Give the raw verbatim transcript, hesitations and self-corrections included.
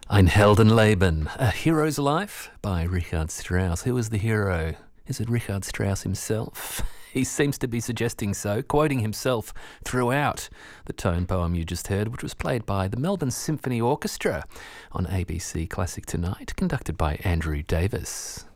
Ein Heldenleben, A Hero's Life by Richard Strauss. Who was the hero? Is it Richard Strauss himself? He seems to be suggesting so, quoting himself throughout the tone poem you just heard, which was played by the Melbourne Symphony Orchestra on A B C Classic Tonight, conducted by Andrew Davis.